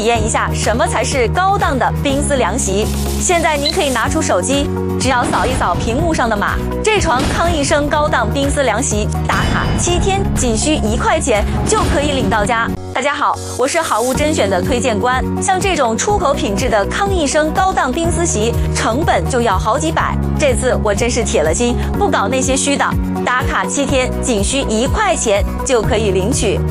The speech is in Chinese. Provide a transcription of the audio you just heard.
体验一下什么才是高档的冰丝凉席。现在您可以拿出手机，只要扫一扫屏幕上的码，这床康益生高档冰丝凉席打卡7天，仅需1块钱就可以领到家。大家好，我是好物甄选的推荐官。像这种出口品质的康益生高档冰丝席，成本就要好几百。这次我真是铁了心，不搞那些虚的，打卡7天，仅需1块钱就可以领取。